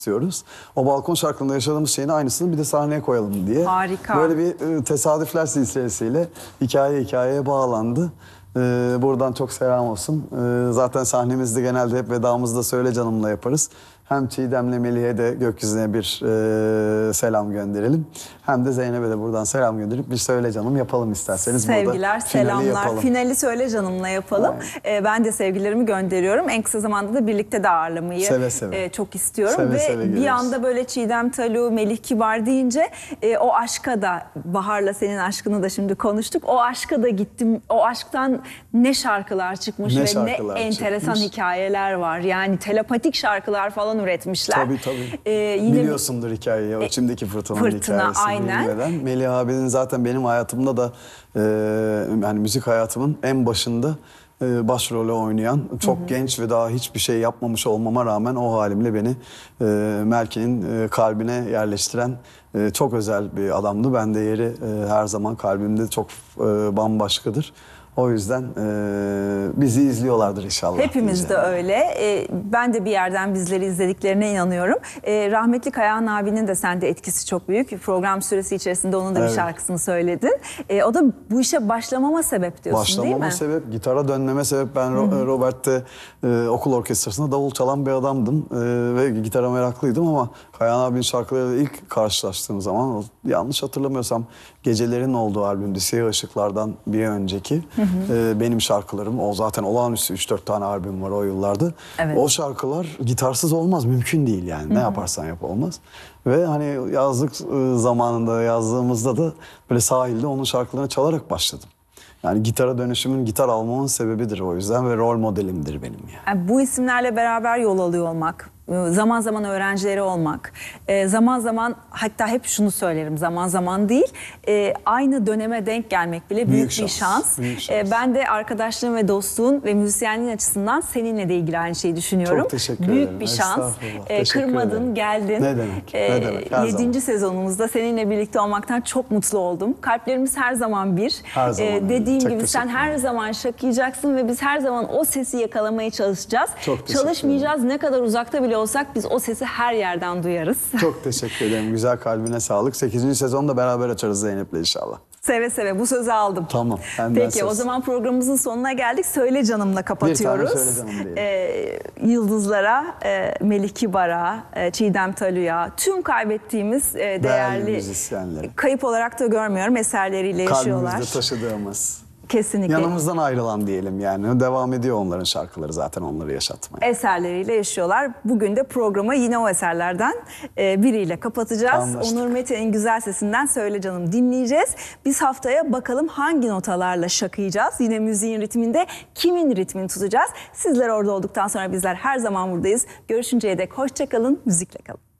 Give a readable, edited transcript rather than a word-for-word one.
istiyoruz. O balkon şarkında yaşadığımız şeyin aynısını bir de sahneye koyalım diye. Harika. Böyle bir tesadüfler silsilesiyle hikayeye bağlandı. Buradan çok selam olsun. Zaten sahnemizde genelde hep vedamızda Söyle Canım'la yaparız. Hem Çiğdem'le Melih'e de gökyüzüne bir selam gönderelim. Hem de Zeynep'e de buradan selam gönderip bir Söyle Canım yapalım isterseniz. Sevgiler, burada finali selamlar. yapalım. Finali Söyle Canım'la yapalım. Ben de sevgilerimi gönderiyorum. En kısa zamanda da birlikte de ağırlamayı çok istiyorum. Seve Ve seve bir geliriz. anda böyle Çiğdem Talu, Melih Kibar deyince o aşka da, Bahar'la senin aşkını da şimdi konuştuk. O aşka da gittim. O aşktan ne şarkılar çıkmış ne enteresan hikayeler var. Yani telepatik şarkılar falan üretmişler. Tabii. Yine biliyorsundur hikayeyi. O içimdeki fırtınanın hikayesini aynen. bilmeden. Melih abinin zaten benim hayatımda da yani müzik hayatımın en başında başrolü oynayan, çok genç ve daha hiçbir şey yapmamış olmama rağmen o halimle beni Melike'nin kalbine yerleştiren çok özel bir adamdı. Ben de yeri her zaman kalbimde çok bambaşkadır. O yüzden bizi izliyorlardır inşallah. Hepimiz de öyle. Ben de bir yerden bizleri izlediklerine inanıyorum. Rahmetli Kayahan abinin de sende etkisi çok büyük. Program süresi içerisinde onun da bir şarkısını söyledin. O da bu işe başlamama sebep diyorsun, değil mi? Başlamama sebep, gitara dönmeme sebep. Ben Robert'te okul orkestrasında davul çalan bir adamdım. Ve gitara meraklıydım ama Kayahan abinin şarkılarıyla ilk karşılaştığım zaman, yanlış hatırlamıyorsam Gecelerin olduğu albümde Siyah Işıklardan bir önceki benim şarkılarım, o zaten olağanüstü 3-4 tane albüm var o yıllarda. Evet. O şarkılar gitarsız olmaz, mümkün değil yani. Ne yaparsan yap olmaz. Ve hani yazlık zamanında yazdığımızda da böyle sahilde onun şarkılarını çalarak başladım. Yani gitara dönüşümün, gitar almamın sebebidir o yüzden ve rol modelimdir benim yani. Bu isimlerle beraber yol alıyor olmak, zaman zaman öğrencileri olmak, zaman zaman, hatta hep şunu söylerim, zaman zaman değil, aynı döneme denk gelmek bile büyük bir şans. Ben de arkadaşlığın ve dostluğun ve müzisyenliğin açısından seninle de ilgili aynı şeyi düşünüyorum. Çok teşekkür büyük ederim. Bir şans. Kırmadın, ederim. Geldin. Ne demek? Ne demek? 7. sezonumuzda seninle birlikte olmaktan çok mutlu oldum. Kalplerimiz her zaman bir. Her zaman. Dediğim gibi sen her zaman şakıyacaksın ve biz her zaman o sesi yakalamaya çalışacağız. Çalışmayacağız, ne kadar uzakta bile olsak biz o sesi her yerden duyarız. Çok teşekkür ederim. Güzel kalbine sağlık. 8. sezonda beraber açarız Zeynep'le inşallah. Seve seve, bu sözü aldım. Tamam. Peki o zaman programımızın sonuna geldik. Söyle Canım'la kapatıyoruz. Bir tane Söyle Canım diyelim. Yıldızlara, Melih Kibar'a, Çiğdem Talu'ya, tüm kaybettiğimiz değerli müzisyenlere. Kayıp olarak da görmüyorum, eserleriyle yaşıyorlar. Kalbimizde taşıdığımız. Kesinlikle. Yanımızdan ayrılan diyelim yani. Devam ediyor onların şarkıları zaten onları yaşatmaya. Eserleriyle yaşıyorlar. Bugün de programı yine o eserlerden biriyle kapatacağız. Anlaştık. Onur Mete'nin güzel sesinden Söyle Canım dinleyeceğiz. Biz haftaya bakalım hangi notalarla şakıyacağız? Yine müziğin ritminde kimin ritmini tutacağız? Sizler orada olduktan sonra bizler her zaman buradayız. Görüşünceye dek hoşça kalın, müzikle kalın.